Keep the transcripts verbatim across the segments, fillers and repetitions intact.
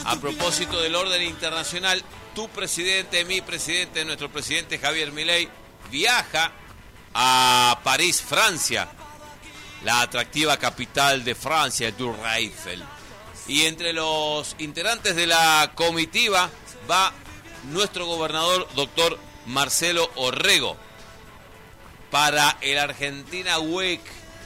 A propósito del orden internacional, tu presidente, mi presidente, nuestro presidente Javier Milei viaja a París, Francia, la atractiva capital de Francia, Tour Eiffel. Y entre los integrantes de la comitiva va nuestro gobernador, doctor Marcelo Orrego, para el Argentina Week,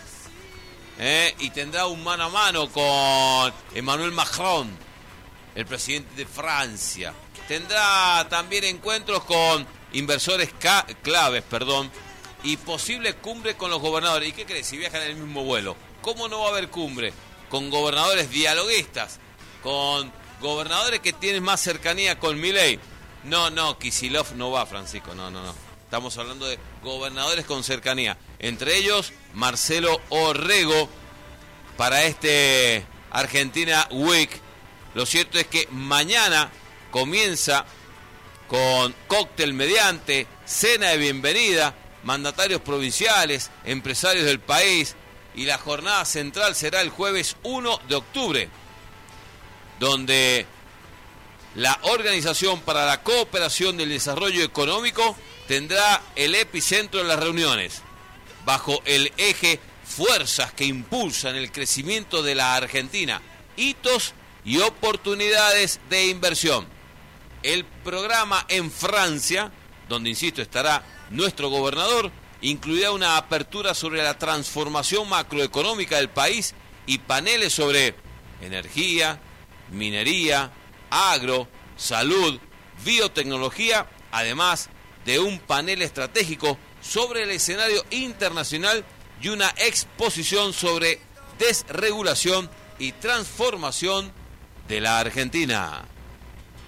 ¿eh? Y tendrá un mano a mano con Emmanuel Macron, el presidente de Francia. Tendrá también encuentros con inversores ca- claves, perdón, y posible cumbre con los gobernadores. ¿Y qué crees? Si viajan en el mismo vuelo, ¿cómo no va a haber cumbre? Con gobernadores dialoguistas, con gobernadores que tienen más cercanía con Milei. No, no, Kicillof no va, Francisco, no, no, no. Estamos hablando de gobernadores con cercanía. Entre ellos, Marcelo Orrego, para este Argentina Week. Lo cierto es que mañana comienza con cóctel mediante, cena de bienvenida, mandatarios provinciales, empresarios del país, y la jornada central será el jueves primero de octubre, donde la Organización para la Cooperación del Desarrollo Económico tendrá el epicentro de las reuniones, bajo el eje Fuerzas que impulsan el crecimiento de la Argentina, hitos y oportunidades de inversión. El programa en Francia, donde, insisto, estará nuestro gobernador, incluirá una apertura sobre la transformación macroeconómica del país y paneles sobre energía, minería, agro, salud, biotecnología, además de un panel estratégico sobre el escenario internacional y una exposición sobre desregulación y transformación de la Argentina.